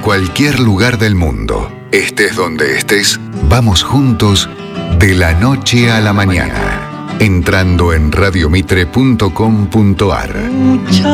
cualquier lugar del mundo, estés donde estés, vamos juntos de la noche a la mañana, entrando en radiomitre.com.ar.